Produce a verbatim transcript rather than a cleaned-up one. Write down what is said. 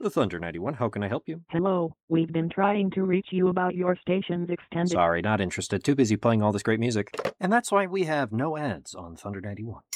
The Thunder ninety-one, how can I help you? Hello, we've been trying to reach you about your station's extended. Sorry, not interested. Too busy playing all this great music. And that's why we have no ads on Thunder ninety-one.